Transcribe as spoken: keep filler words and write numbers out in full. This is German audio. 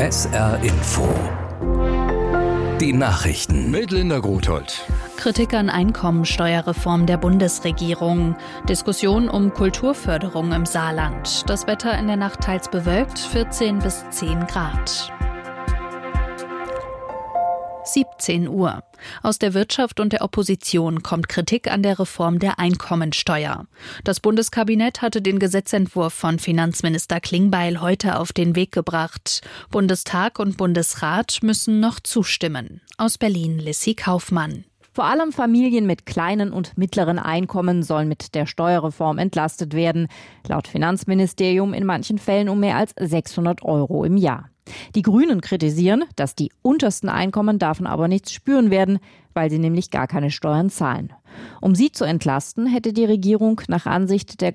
S R Info. Die Nachrichten mit Linda Grothold. Kritik an Einkommensteuerreform der Bundesregierung. Diskussion um Kulturförderung im Saarland. Das Wetter in der Nacht teils bewölkt, vierzehn bis zehn Grad. siebzehn Uhr. Aus der Wirtschaft und der Opposition kommt Kritik an der Reform der Einkommensteuer. Das Bundeskabinett hatte den Gesetzentwurf von Finanzminister Klingbeil heute auf den Weg gebracht. Bundestag und Bundesrat müssen noch zustimmen. Aus Berlin Lissy Kaufmann. Vor allem Familien mit kleinen und mittleren Einkommen sollen mit der Steuerreform entlastet werden. Laut Finanzministerium in manchen Fällen um mehr als sechshundert Euro im Jahr. Die Grünen kritisieren, dass die untersten Einkommen davon aber nichts spüren werden, weil sie nämlich gar keine Steuern zahlen. Um sie zu entlasten, hätte die Regierung nach Ansicht der